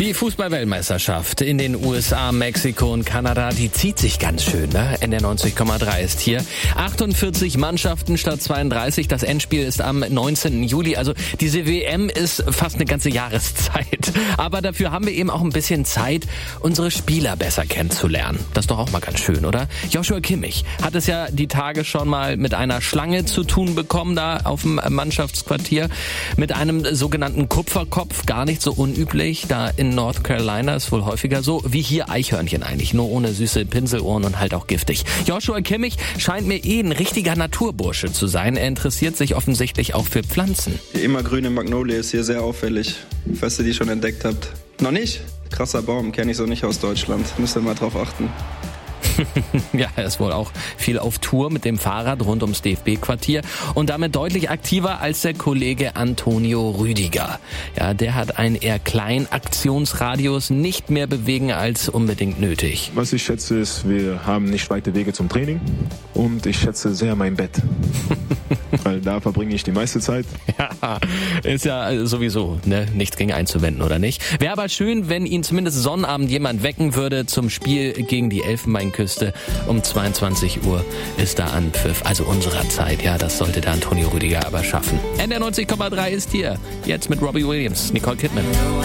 Die Fußball-Weltmeisterschaft in den USA, Mexiko und Kanada, die zieht sich ganz schön, ne? NDR 90,3 ist hier. 48 Mannschaften statt 32. Das Endspiel ist am 19. Juli. Also diese WM ist fast eine ganze Jahreszeit. Aber dafür haben wir eben auch ein bisschen Zeit, unsere Spieler besser kennenzulernen. Das ist doch auch mal ganz schön, oder? Joshua Kimmich hat es ja die Tage schon mal mit einer Schlange zu tun bekommen, da auf dem Mannschaftsquartier. Mit einem sogenannten Kupferkopf, gar nicht so unüblich. Da in North Carolina ist wohl häufiger so, wie hier Eichhörnchen eigentlich, nur ohne süße Pinselohren und halt auch giftig. Joshua Kimmich scheint mir ein richtiger Naturbursche zu sein. Er interessiert sich offensichtlich auch für Pflanzen. Die immergrüne Magnolie ist hier sehr auffällig, falls ihr die schon entdeckt habt. Noch nicht? Krasser Baum, kenne ich so nicht aus Deutschland. Müsst ihr mal drauf achten. Ja, er ist wohl auch viel auf Tour mit dem Fahrrad rund ums DFB-Quartier und damit deutlich aktiver als der Kollege Antonio Rüdiger. Ja, der hat einen eher kleinen Aktionsradius, nicht mehr bewegen als unbedingt nötig. Was ich schätze ist, wir haben nicht weite Wege zum Training und ich schätze sehr mein Bett. Weil da verbringe ich die meiste Zeit. Ja, ist ja sowieso nichts gegen einzuwenden, oder nicht? Wäre aber schön, wenn ihn zumindest Sonnabend jemand wecken würde zum Spiel gegen die Elfenbeinküste. Um 22 Uhr ist da Anpfiff, also unserer Zeit. Ja, das sollte der Antonio Rüdiger aber schaffen. NDR 90,3 ist hier. Jetzt mit Robbie Williams, Nicole Kidman.